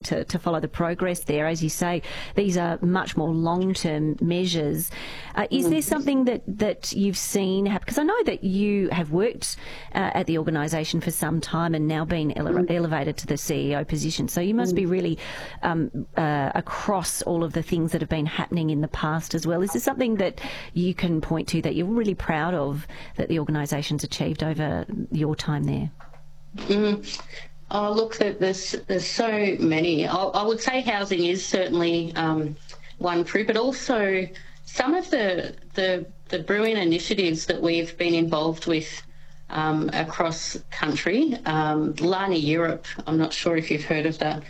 to follow the progress there. As you say, these are much more long-term measures. Is there something that you've seen happen? Because I know that you have worked at the organisation for some time and now been elevated to the CEO position. So you must be really across all of the things that have been happening in the past as well. Is there something that you can point to that you're really proud of that the organisation's achieved over your time there? Oh, look, there's so many. I would say housing is certainly one proof, but also some of the brilliant initiatives that we've been involved with across country. Lani Europe, I'm not sure if you've heard of that.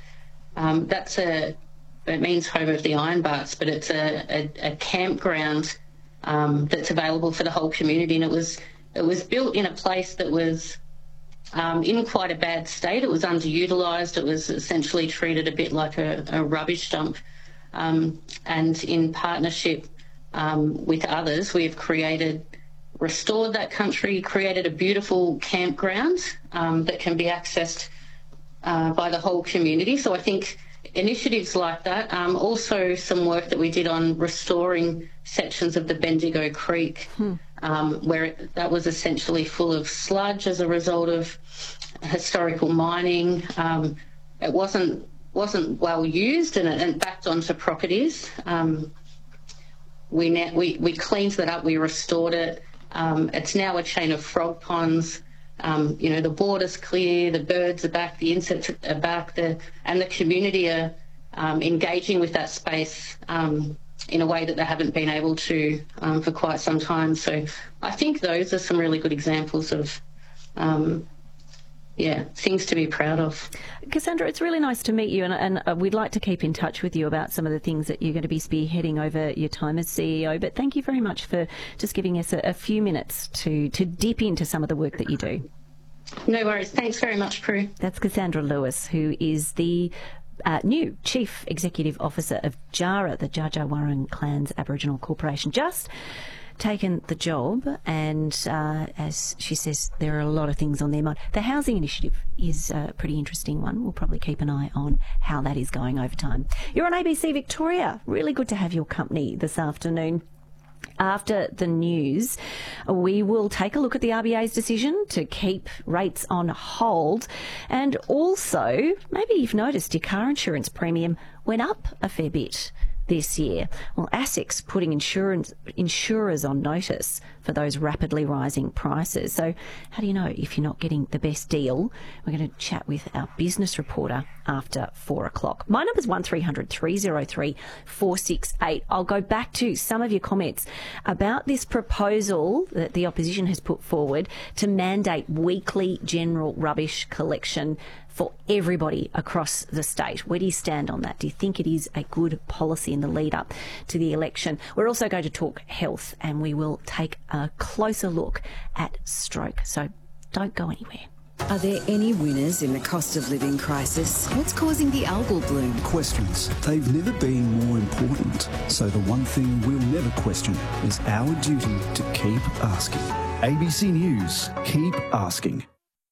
It means home of the Ironbarks, but it's a campground that's available for the whole community, and it was built in a place that was in quite a bad state. It was underutilised. It was essentially treated a bit like a rubbish dump. And in partnership with others, we've restored that country, created a beautiful campground that can be accessed by the whole community. So I think initiatives like that, also some work that we did on restoring sections of the Bendigo Creek, where that was essentially full of sludge as a result of historical mining. It wasn't well used, and it backed onto properties. We cleaned that up, we restored it. It's now a chain of frog ponds. The water's clear, the birds are back, the insects are back, and the community are engaging with that space in a way that they haven't been able to for quite some time. So I think those are some really good examples of things to be proud of. Cassandra, it's really nice to meet you, and we'd like to keep in touch with you about some of the things that you're going to be spearheading over your time as CEO. But thank you very much for just giving us a few minutes to dip into some of the work that you do. No worries. Thanks very much, Prue. That's Cassandra Lewis, who is the new Chief Executive Officer of JARA, the Dja Dja Wurrung Clans Aboriginal Corporation. Just taken the job, and as she says, there are a lot of things on their mind. The housing initiative is a pretty interesting one. We'll probably keep an eye on how that is going over time. You're on ABC Victoria. Really good to have your company this afternoon. After the news, we will take a look at the RBA's decision to keep rates on hold, and also, maybe you've noticed your car insurance premium went up a fair bit this year. Well, ASIC's putting insurers on notice for those rapidly rising prices. So how do you know if you're not getting the best deal? We're going to chat with our business reporter after 4 o'clock. My number's 1300 303 468. I'll go back to some of your comments about this proposal that the opposition has put forward to mandate weekly general rubbish collection for everybody across the state. Where do you stand on that? Do you think it is a good policy in the lead up to the election? We're also going to talk health, and we will take a closer look at stroke. So don't go anywhere. Are there any winners in the cost of living crisis? What's causing the algal bloom? Questions. They've never been more important. So the one thing we'll never question is our duty to keep asking. ABC News, keep asking.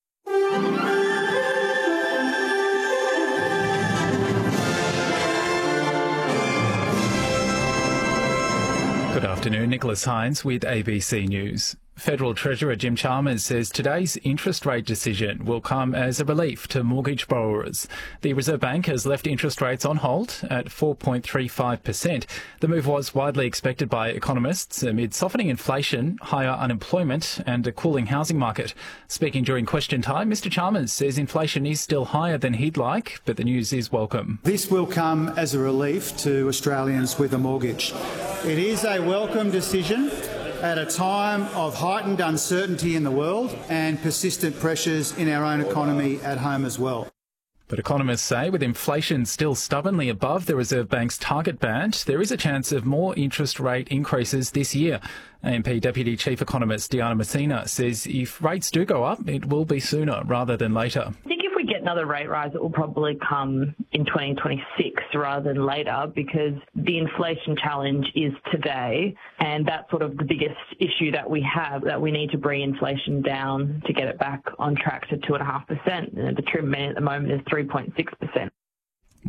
Good afternoon, Nicholas Hines with ABC News. Federal Treasurer Jim Chalmers says today's interest rate decision will come as a relief to mortgage borrowers. The Reserve Bank has left interest rates on hold at 4.35%. The move was widely expected by economists amid softening inflation, higher unemployment and a cooling housing market. Speaking during question time, Mr Chalmers says inflation is still higher than he'd like, but the news is welcome. This will come as a relief to Australians with a mortgage. It is a welcome decision at a time of heightened uncertainty in the world and persistent pressures in our own economy at home as well. But economists say with inflation still stubbornly above the Reserve Bank's target band, there is a chance of more interest rate increases this year. AMP Deputy Chief Economist Diana Messina says if rates do go up, it will be sooner rather than later. I think if we get another rate rise, it will probably come in 2026 rather than later, because the inflation challenge is today, and that's sort of the biggest issue that we have, that we need to bring inflation down to get it back on track to 2.5%. The trend at the moment is 3.6%.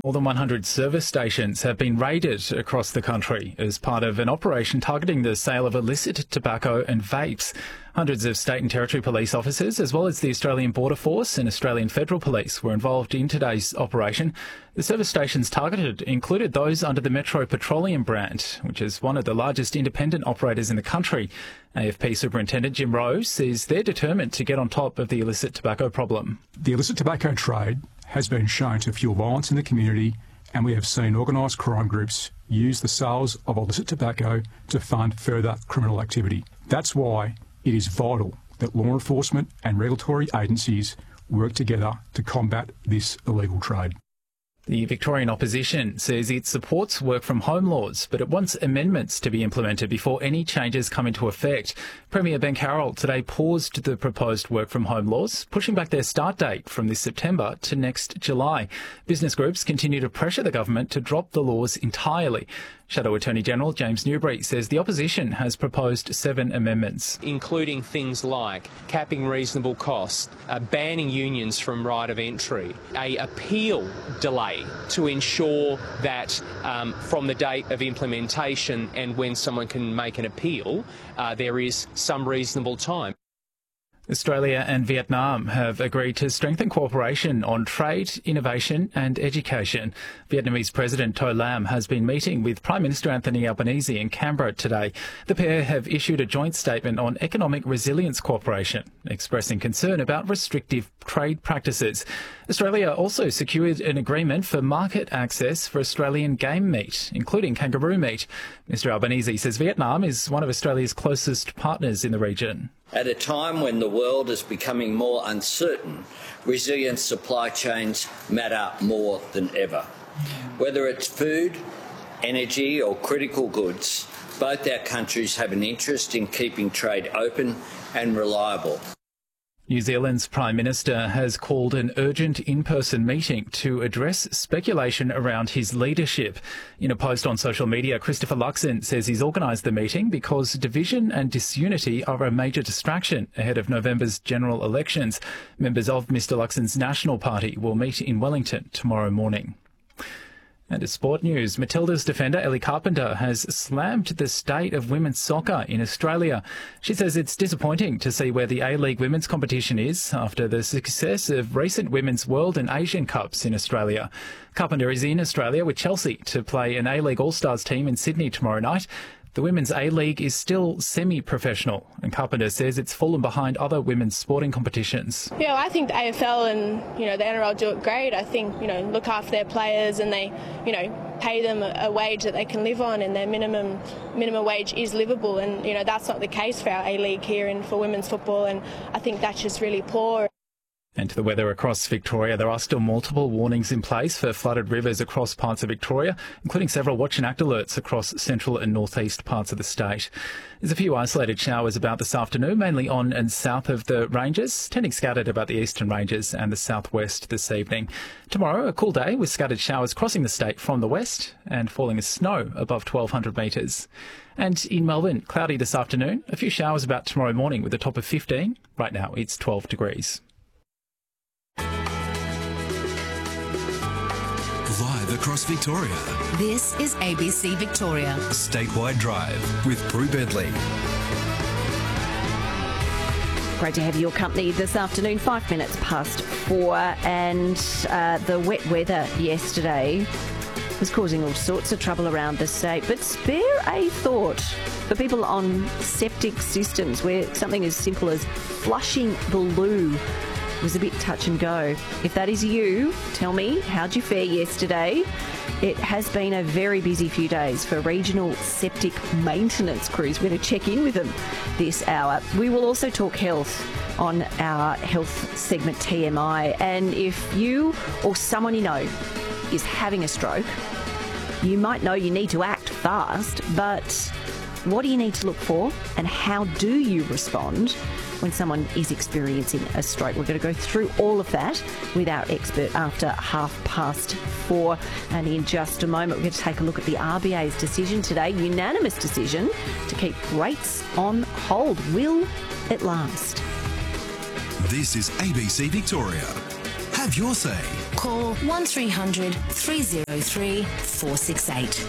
More than 100 service stations have been raided across the country as part of an operation targeting the sale of illicit tobacco and vapes. Hundreds of state and territory police officers, as well as the Australian Border Force and Australian Federal Police, were involved in today's operation. The service stations targeted included those under the Metro Petroleum brand, which is one of the largest independent operators in the country. AFP Superintendent Jim Rose says they're determined to get on top of the illicit tobacco problem. The illicit tobacco trade has been shown to fuel violence in the community, and we have seen organised crime groups use the sales of illicit tobacco to fund further criminal activity. That's why it is vital that law enforcement and regulatory agencies work together to combat this illegal trade. The Victorian opposition says it supports work-from-home laws, but it wants amendments to be implemented before any changes come into effect. Premier Ben Carroll today paused the proposed work-from-home laws, pushing back their start date from this September to next July. Business groups continue to pressure the government to drop the laws entirely. Shadow Attorney-General James Newbury says the opposition has proposed 7 amendments, including things like capping reasonable costs, banning unions from right of entry, a appeal delay to ensure that from the date of implementation and when someone can make an appeal, there is some reasonable time. Australia and Vietnam have agreed to strengthen cooperation on trade, innovation and education. Vietnamese President To Lam has been meeting with Prime Minister Anthony Albanese in Canberra today. The pair have issued a joint statement on economic resilience cooperation, expressing concern about restrictive trade practices. Australia also secured an agreement for market access for Australian game meat, including kangaroo meat. Mr Albanese says Vietnam is one of Australia's closest partners in the region. At a time when the world is becoming more uncertain, resilient supply chains matter more than ever. Whether it's food, energy or critical goods, both our countries have an interest in keeping trade open and reliable. New Zealand's Prime Minister has called an urgent in-person meeting to address speculation around his leadership. In a post on social media, Christopher Luxon says he's organised the meeting because division and disunity are a major distraction ahead of November's general elections. Members of Mr Luxon's National Party will meet in Wellington tomorrow morning. And to sport news, Matilda's defender Ellie Carpenter has slammed the state of women's soccer in Australia. She says it's disappointing to see where the A-League women's competition is after the success of recent women's World and Asian Cups in Australia. Carpenter is in Australia with Chelsea to play an A-League All-Stars team in Sydney tomorrow night. The Women's A-League is still semi-professional, and Carpenter says it's fallen behind other women's sporting competitions. Yeah, I think the AFL and, the NRL do it great. I think, look after their players and they, pay them a wage that they can live on, and their minimum wage is livable. And, that's not the case for our A-League here and for women's football, and I think that's just really poor. And to the weather across Victoria, there are still multiple warnings in place for flooded rivers across parts of Victoria, including several watch and act alerts across central and northeast parts of the state. There's a few isolated showers about this afternoon, mainly on and south of the ranges, tending scattered about the eastern ranges and the southwest this evening. Tomorrow, a cool day with scattered showers crossing the state from the west and falling as snow above 1,200 metres. And in Melbourne, cloudy this afternoon, a few showers about tomorrow morning with a top of 15. Right now, it's 12 degrees. Live across Victoria. This is ABC Victoria. Statewide Drive with Prue Bentley. Great to have your company this afternoon, 5 minutes past 4, and the wet weather yesterday was causing all sorts of trouble around the state, but spare a thought for people on septic systems where something as simple as flushing the loo was a bit touch and go. If that is you, tell me, how'd you fare yesterday? It has been a very busy few days for regional septic maintenance crews. We're going to check in with them this hour. We will also talk health on our health segment TMI. And if you or someone you know is having a stroke, you might know you need to act fast, but what do you need to look for and how do you respond when someone is experiencing a stroke? We're going to go through all of that with our expert after 4:30. And in just a moment, we're going to take a look at the RBA's decision today, unanimous decision to keep rates on hold. Will it last? This is ABC Victoria. Have your say. Call 1300 303 468.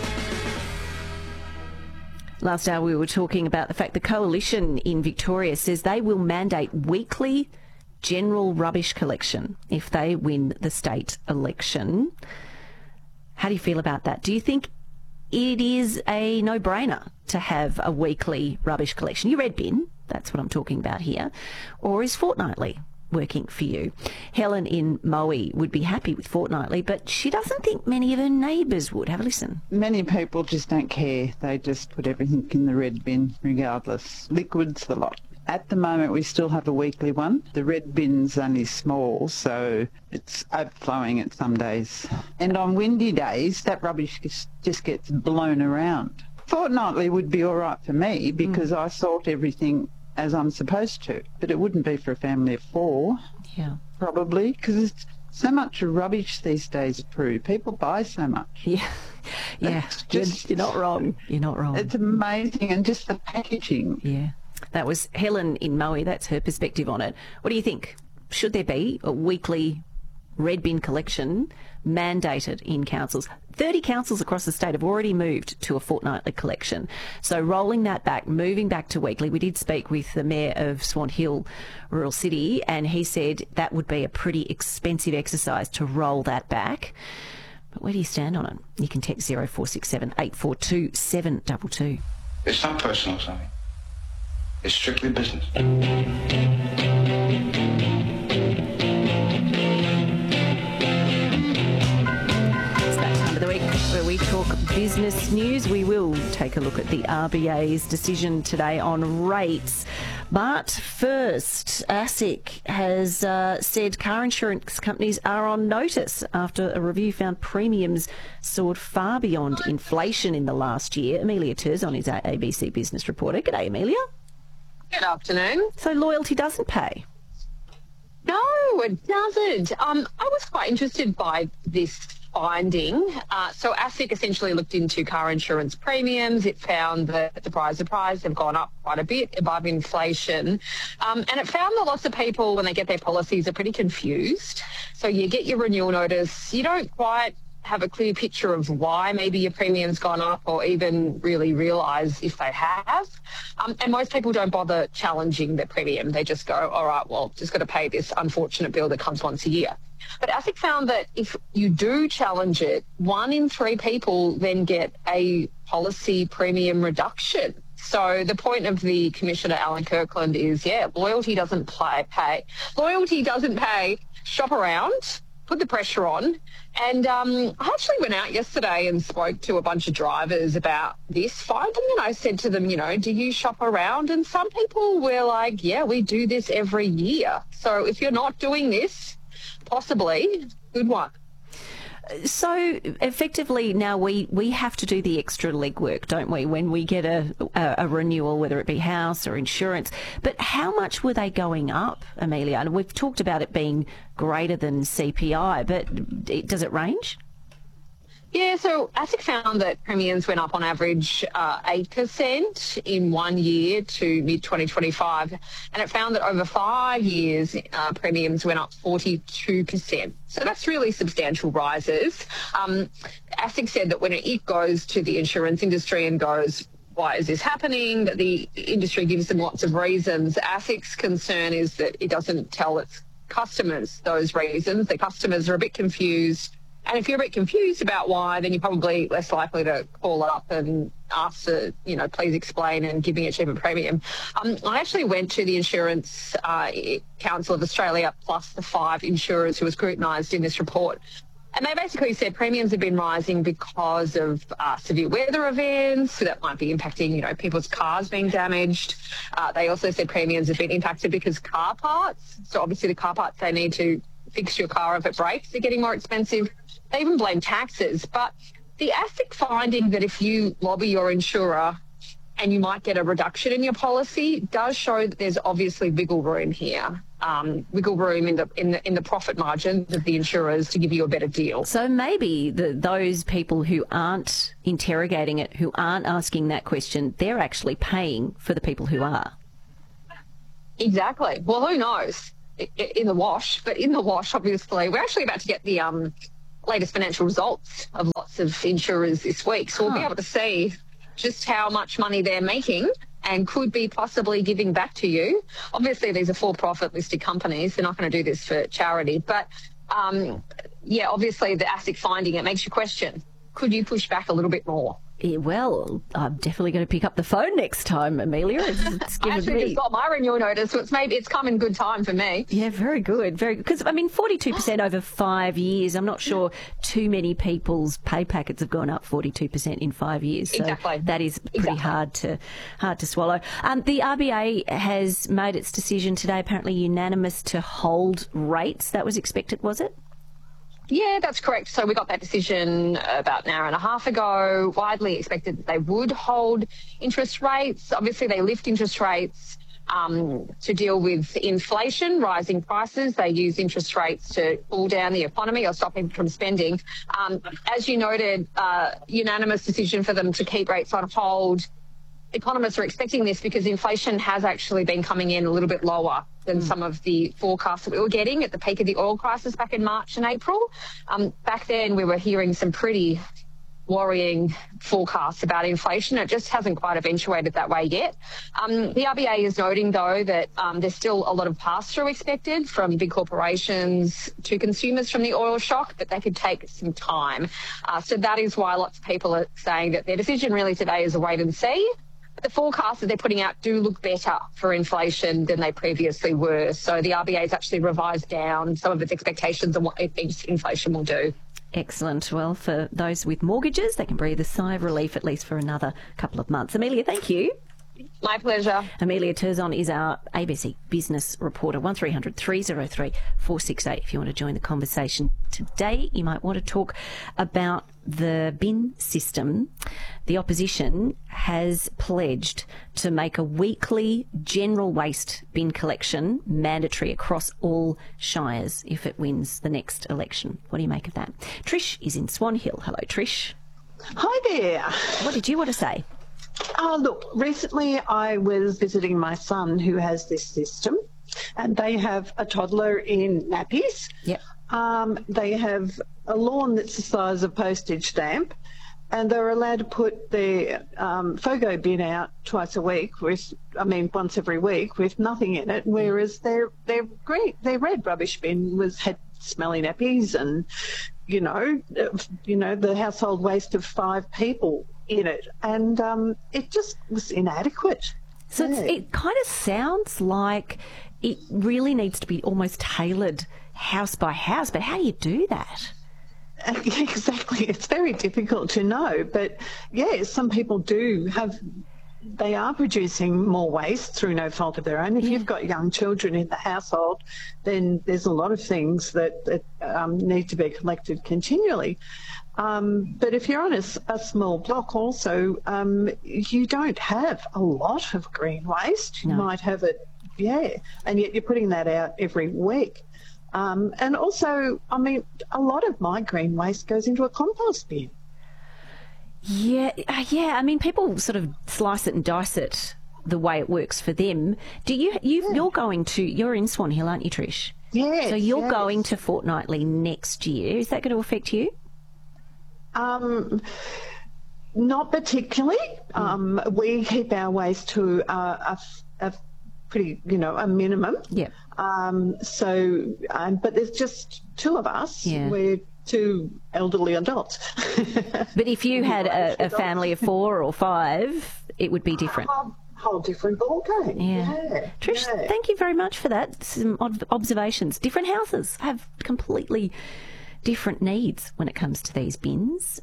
Last hour we were talking about the fact the coalition in Victoria says they will mandate weekly general rubbish collection if they win the state election. How do you feel about that? Do you think it is a no-brainer to have a weekly rubbish collection? Your red bin, that's what I'm talking about here. Or is fortnightly working for you? Helen in Moe would be happy with fortnightly, but she doesn't think many of her neighbours would. Have a listen. Many people just don't care. They just put everything in the red bin regardless. Liquids, the lot. At the moment, we still have a weekly one. The red bin's only small, so it's overflowing at some days. And on windy days, that rubbish just gets blown around. Fortnightly would be all right for me because I sort everything as I'm supposed to, but it wouldn't be for a family of 4, probably, because it's so much rubbish these days, Prue. People buy so much. Yeah, you're not wrong. You're not wrong. It's amazing, and just the packaging. Yeah. That was Helen in Moe. That's her perspective on it. What do you think? Should there be a weekly red bin collection mandated in councils? 30 councils across the state have already moved to a fortnightly collection. So rolling that back, moving back to weekly. We did speak with the Mayor of Swan Hill Rural City, and he said that would be a pretty expensive exercise to roll that back. But where do you stand on it? You can text 0467 842 722. It's not personal, Sammy. It's strictly business. Where we talk business news. We will take a look at the RBA's decision today on rates. But first, ASIC has said car insurance companies are on notice after a review found premiums soared far beyond inflation in the last year. Amelia Terzon is our ABC business reporter. G'day, Amelia. Good afternoon. So loyalty doesn't pay? No, it doesn't. I was quite interested by this finding. So ASIC essentially looked into car insurance premiums. It found that, surprise, they've gone up quite a bit above inflation. And it found that lots of people, when they get their policies, are pretty confused. So you get your renewal notice, you don't quite have a clear picture of why maybe your premium's gone up or even really realise if they have. And most people don't bother challenging their premium. They just go, all right, well, just got to pay this unfortunate bill that comes once a year. But ASIC found that if you do challenge it, 1 in 3 people then get a policy premium reduction. So the point of the Commissioner, Alan Kirkland, is, loyalty doesn't pay. Loyalty doesn't pay. Shop around. Put the pressure on. And I actually went out yesterday and spoke to a bunch of drivers about this finding, and I said to them, do you shop around? And some people were like, yeah, we do this every year. So if you're not doing this, possibly, good one. So effectively now we have to do the extra legwork, don't we, when we get a renewal, whether it be house or insurance. But how much were they going up, Amelia? And we've talked about it being greater than CPI, but does it range? Yeah, so ASIC found that premiums went up on average 8% in 1 year to mid-2025, and it found that over 5 years, premiums went up 42%. So that's really substantial rises. ASIC said that when it goes to the insurance industry and goes, why is this happening, that the industry gives them lots of reasons. ASIC's concern is that it doesn't tell its customers those reasons. The customers are a bit confused. And if you're a bit confused about why, then you're probably less likely to call up and ask to, please explain and give me a cheaper premium. I actually went to the Insurance Council of Australia plus the 5 insurers who were scrutinised in this report. And they basically said premiums have been rising because of severe weather events, so that might be impacting, people's cars being damaged. They also said premiums have been impacted because car parts. So obviously the car parts they need to fix your car if it breaks, they're getting more expensive. They even blame taxes. But the ASIC finding that if you lobby your insurer and you might get a reduction in your policy does show that there's obviously wiggle room here, wiggle room in the profit margins of the insurers to give you a better deal. So maybe those people who aren't interrogating it, who aren't asking that question, they're actually paying for the people who are. Exactly. Well, who knows? in the wash, but in the wash, obviously, we're actually about to get the latest financial results of lots of insurers this week. So we'll be able to see just how much money they're making and could be possibly giving back to you. Obviously, these are for-profit listed companies. They're not going to do this for charity. But, obviously the ASIC finding, it makes you question, could you push back a little bit more? Yeah, well, I'm definitely going to pick up the phone next time, Amelia. It's I actually just got my renewal notice, so it's come in good time for me. Yeah, very good, very good. Because, 42% over 5 years. I'm not sure too many people's pay packets have gone up 42% in 5 years. So exactly. That is pretty hard to swallow. The RBA has made its decision today, apparently unanimous, to hold rates. That was expected, was it? Yeah, that's correct. So we got that decision about an hour and a half ago. Widely expected that they would hold interest rates. Obviously, they lift interest rates to deal with inflation, rising prices. They use interest rates to cool down the economy or stop people from spending. As you noted, unanimous decision for them to keep rates on hold. Economists are expecting this because inflation has actually been coming in a little bit lower than some of the forecasts that we were getting at the peak of the oil crisis back in March and April. Back then, we were hearing some pretty worrying forecasts about inflation. It just hasn't quite eventuated that way yet. The RBA is noting, though, that there's still a lot of pass-through expected from big corporations to consumers from the oil shock, but they could take some time. So that is why lots of people are saying that their decision really today is a wait and see. But the forecasts that they're putting out do look better for inflation than they previously were. So the RBA has actually revised down some of its expectations on what it thinks inflation will do. Excellent. Well, for those with mortgages, they can breathe a sigh of relief at least for another couple of months. Amelia, thank you. My pleasure. Amelia Terzon is our ABC business reporter. 1300 303 468 if you want to join the conversation. Today, you might want to talk about the bin system. The opposition has pledged to make a weekly general waste bin collection mandatory across all shires if it wins the next election. What do you make of that? Trish is in Swan Hill. Hello, Trish. Hi there. What did you want to say? Look, recently I was visiting my son who has this system, and they have a toddler in nappies. Yep. They have a lawn that's the size of a postage stamp, and they're allowed to put their FOGO bin out once every week with nothing in it, whereas their red rubbish bin had smelly nappies and, the household waste of 5 people in it, and it just was inadequate. So it kind of sounds like it really needs to be almost tailored house by house, but how do you do that? Exactly. It's very difficult to know, but some people they are producing more waste through no fault of their own. If you've got young children in the household, then there's a lot of things that need to be collected continually. But if you're on a small block also, you don't have a lot of green waste. You might have it, and yet you're putting that out every week. And also, a lot of my green waste goes into a compost bin. Yeah. People sort of slice it and dice it the way it works for them. You're in Swan Hill, aren't you, Trish? Yes. So you're going to fortnightly next year. Is that going to affect you? Not particularly. We keep our waste to a pretty, a minimum. Yeah. But there's just 2 of us. Yeah. We're 2 elderly adults. But if you had a family of 4 or 5, it would be different. Whole different ballgame. Yeah. Trish, thank you very much for that. Some observations. Different houses have completely different needs when it comes to these bins.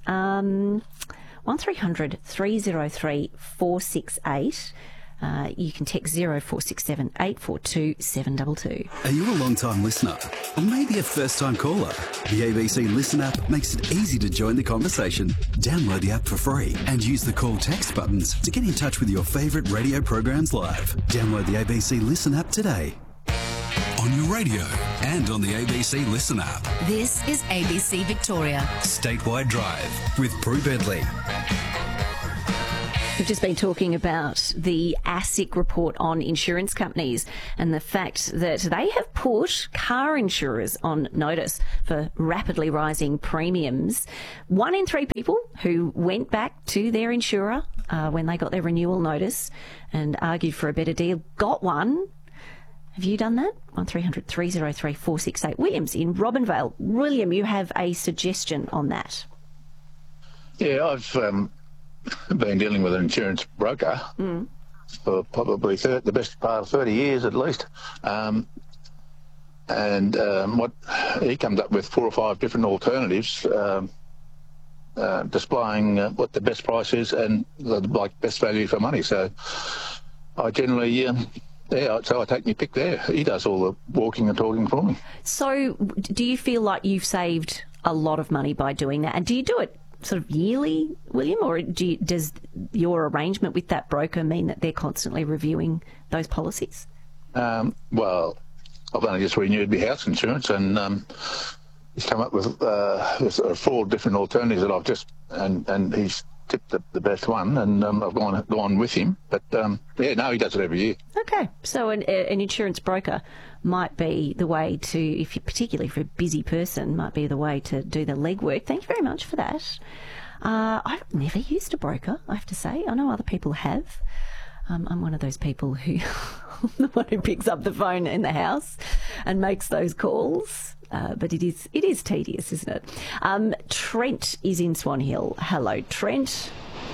1300 303 468. You can text 0467 842 722. Are you a long-time listener? Or maybe a first-time caller? The ABC Listen app makes it easy to join the conversation. Download the app for free and use the call text buttons to get in touch with your favourite radio programs live. Download the ABC Listen app today. On your radio and on the ABC Listen app. This is ABC Victoria. Statewide Drive with Prue Bedley. We've just been talking about the ASIC report on insurance companies and the fact that they have put car insurers on notice for rapidly rising premiums. 1 in 3 people who went back to their insurer when they got their renewal notice and argued for a better deal got one. Have you done that? 1300 303 468. William's in Robinvale. William, you have a suggestion on that. Yeah, I've been dealing with an insurance broker for probably the best part of 30 years at least. What he comes up with 4 or 5 different alternatives displaying what the best price is and the best value for money. So I generally... so I take my pick there. He does all the walking and talking for me. So do you feel like you've saved a lot of money by doing that? And do you do it sort of yearly, William, or does your arrangement with that broker mean that they're constantly reviewing those policies? Well, I've only just renewed my house insurance, and he's come up with 4 different alternatives that I've just... And he's tipped the best one, and I've gone with him. But he does it every year. Okay, so an insurance broker might be the way to, particularly for a busy person, might be the way to do the legwork. Thank you very much for that. I've never used a broker, I have to say. I know other people have. I'm one of those people who, the one who picks up the phone in the house and makes those calls. But it is tedious, isn't it? Trent is in Swan Hill. Hello, Trent.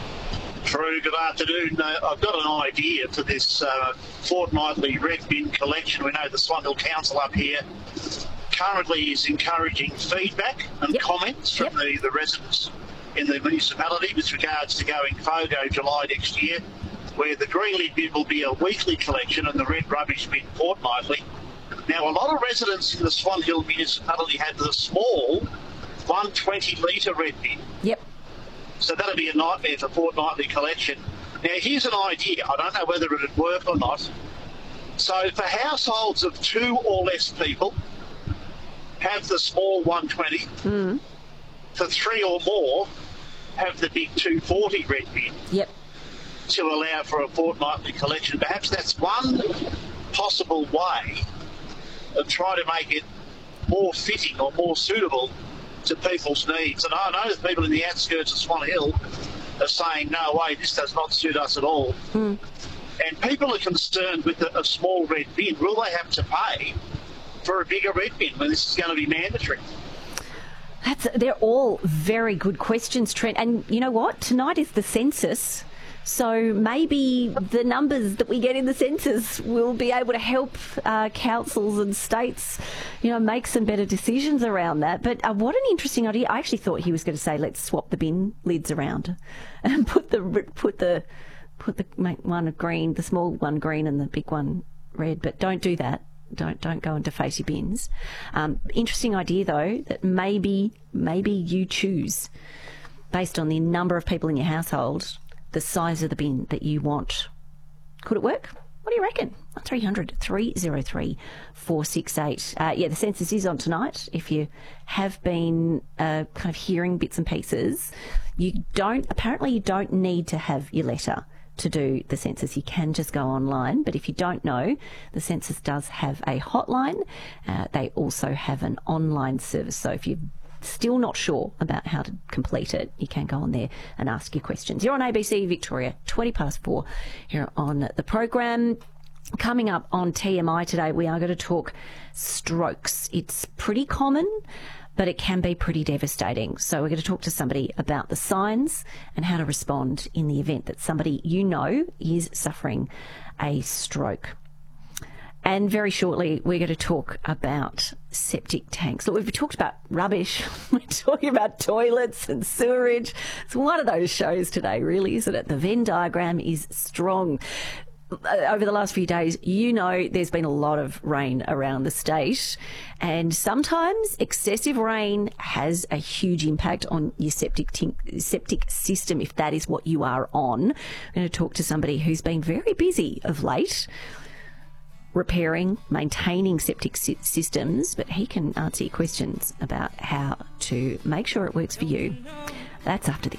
True, good afternoon. I've got an idea for this fortnightly red bin collection. We know the Swan Hill Council up here currently is encouraging feedback and comments from the residents in the municipality with regards to going FOGO July next year, where the green lid bin will be a weekly collection and the red rubbish bin fortnightly. Now, a lot of residents in the Swan Hill municipality have the small 120-litre red bin. Yep. So that'll be a nightmare for fortnightly collection. Now, here's an idea. I don't know whether it would work or not. So for households of 2 or less people, have the small 120. For 3 or more, have the big 240 red bin. Yep. To allow for a fortnightly collection. Perhaps that's one possible way of trying to make it more fitting or more suitable to people's needs. And I know that people in the outskirts of Swan Hill are saying, no way, this does not suit us at all. And people are concerned with a small red bin. Will they have to pay for a bigger red bin when this is going to be mandatory? They're all very good questions, Trent. And you know what? Tonight is the census. So maybe the numbers that we get in the census will be able to help councils and states, make some better decisions around that. But what an interesting idea! I actually thought he was going to say, "Let's swap the bin lids around and make one green, the small one green, and the big one red." But don't do that. Don't go and deface your bins. Interesting idea though, that maybe you choose based on the number of people in your household the size of the bin that you want. Could it work? What do you reckon? 1300 303 468. The census is on tonight. If you have been kind of hearing bits and pieces, you don't need to have your letter to do the census. You can just go online. But if you don't know, the census does have a hotline. They also have an online service. So if you've still not sure about how to complete it, you can go on there and ask your questions. You're on ABC Victoria, 4:20 here on the program. Coming up on TMI today, we are going to talk strokes. It's pretty common, but it can be pretty devastating. So we're going to talk to somebody about the signs and how to respond in the event that somebody is suffering a stroke. And very shortly, we're going to talk about septic tanks. Look, we've talked about rubbish. We're talking about toilets and sewerage. It's one of those shows today, really, isn't it? The Venn diagram is strong. Over the last few days, there's been a lot of rain around the state, and sometimes excessive rain has a huge impact on your septic system, if that is what you are on. I'm going to talk to somebody who's been very busy of late, repairing, maintaining septic systems, but he can answer your questions about how to make sure it works for you. That's after this.